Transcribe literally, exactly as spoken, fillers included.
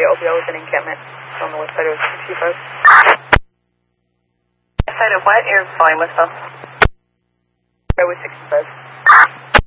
O B L is an encampment on the west side of sixty-five. West side of what? You're flying with them. I was sixty-five.